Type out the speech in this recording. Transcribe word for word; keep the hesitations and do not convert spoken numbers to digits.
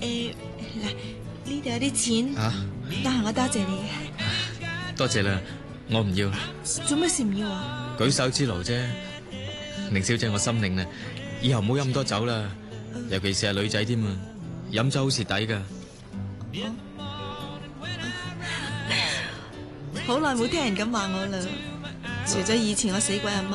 誒，嗱，呢度有啲錢， 啊， 得閒我多謝你。 多謝啦，我唔要。 做咩事唔要啊？ 舉手之勞啫。寧小姐，我心領啦，以後唔好飲咁多酒啦，尤其是係女仔添啊，飲酒好蝕底噶。 好耐冇聽人咁話我啦，除咗以前我死鬼阿媽。